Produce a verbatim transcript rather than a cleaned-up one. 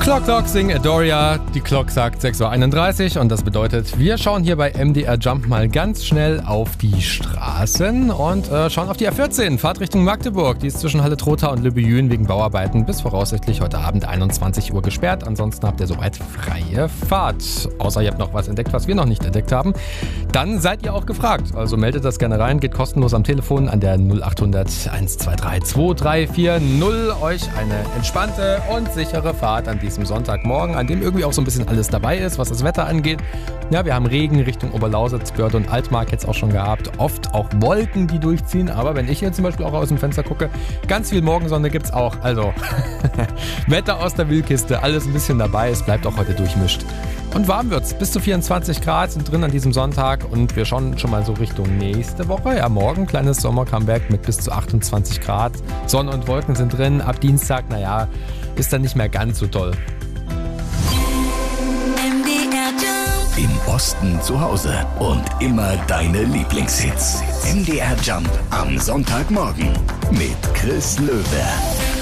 Clock Clock sing Adoria. Die Clock sagt sechs Uhr einunddreißig und das bedeutet, wir schauen hier bei M D R Jump mal ganz schnell auf die Straßen und äh, schauen auf die A vierzehn, Fahrt Richtung Magdeburg. Die ist zwischen Halle Trotha und Lübbejün wegen Bauarbeiten bis voraussichtlich heute Abend einundzwanzig Uhr gesperrt. Ansonsten habt ihr soweit freie Fahrt. Außer ihr habt noch was entdeckt, was wir noch nicht entdeckt haben. Dann seid ihr auch gefragt. Also meldet das gerne rein, geht kostenlos am Telefon an der null achthundert eins zwei drei zwei drei vier null. Euch eine entspannte und sichere Fahrt an diesem Sonntagmorgen, an dem irgendwie auch so ein bisschen alles dabei ist, was das Wetter angeht. Ja, wir haben Regen Richtung Oberlausitz, Börde und Altmark jetzt auch schon gehabt. Oft auch Wolken, die durchziehen. Aber wenn ich hier zum Beispiel auch aus dem Fenster gucke, ganz viel Morgensonne gibt's auch. Also Wetter aus der Wildkiste, alles ein bisschen dabei. Es bleibt auch heute durchmischt. Und warm wird's. Bis zu vierundzwanzig Grad sind drin an diesem Sonntag. Und wir schauen schon mal so Richtung nächste Woche. Ja, morgen kleines Sommer-Comeback mit bis zu achtundzwanzig Grad. Sonne und Wolken sind drin. Ab Dienstag, naja, ist dann nicht mehr ganz so toll. Im Osten zu Hause und immer deine Lieblingshits. M D R Jump am Sonntagmorgen mit Chris Löwe.